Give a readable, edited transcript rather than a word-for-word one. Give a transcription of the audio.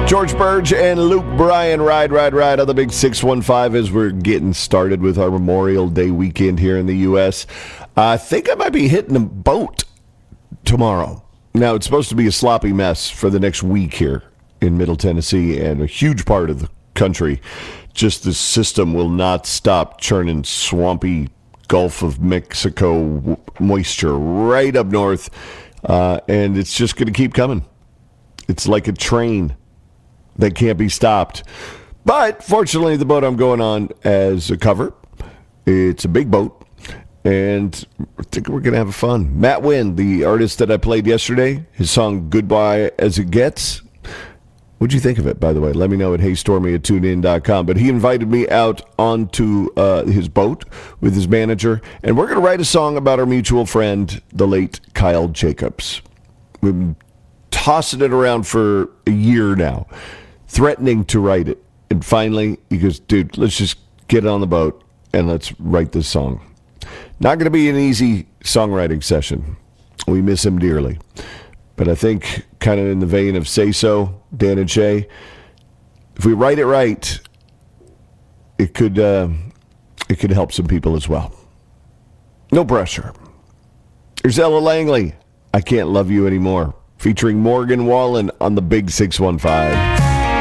George Burge and Luke Bryan, Ride on the Big 615 as we're getting started with our Memorial Day weekend here in the U.S. I think I might be hitting a boat tomorrow. Now, it's supposed to be a sloppy mess for the next week here in Middle Tennessee and a huge part of the country. Just the system will not stop churning swampy Gulf of Mexico moisture right up north, and it's just going to keep coming. It's like a train that can't be stopped. But fortunately, the boat I'm going on as a cover, it's a big boat, and I think we're going to have fun. Matt Wynn, the artist that I played yesterday, his song Goodbye As It Gets. What'd you think of it, by the way? Let me know at heystormy@tunein.com. But he invited me out onto his boat with his manager, and we're going to write a song about our mutual friend, the late Kyle Jacobs. We've been tossing it around for a year now, threatening to write it. And finally, he goes, dude, let's just get on the boat and let's write this song. Not going to be an easy songwriting session. We miss him dearly. But I think kind of in the vein of Say So, Dan and Shay, if we write it right, it could help some people as well. No pressure. Here's Ella Langley, I Can't Love You Anymore, featuring Morgan Wallen on the Big 615.